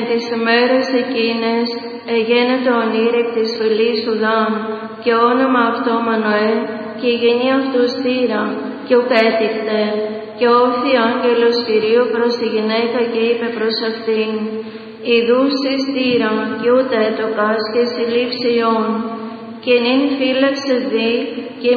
τις ημέρες εκείνες εγένετο ονείρεκ της φυλής του Δαν, και όνομα αυτό Μανωέ, και η γενή αυτού στήρα, και ουκ έτυχτε. Και όφθη άγγελος Κυρίου προς τη γυναίκα και είπε προς αυτήν, «Ιδούσι στήρα, και ούτε έτοκας και συλλήψιον, και νυν φύλαξε δι, και